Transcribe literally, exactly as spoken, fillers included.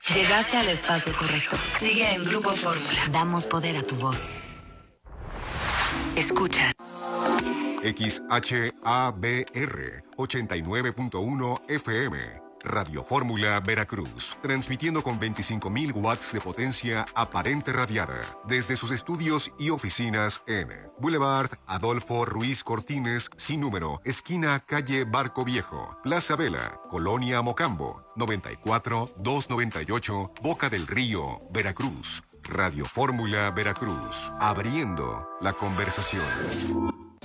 Llegaste al espacio correcto. Sigue en Grupo Fórmula. Damos poder a tu voz. Escucha. X H A B R ochenta y nueve punto uno F M. Radio Fórmula Veracruz, transmitiendo con veinticinco mil watts de potencia aparente radiada desde sus estudios y oficinas en Boulevard Adolfo Ruiz Cortines, sin número, esquina calle Barco Viejo, Plaza Vela, Colonia Mocambo, noventa y cuatro doscientos noventa y ocho, Boca del Río, Veracruz. Radio Fórmula Veracruz, abriendo la conversación.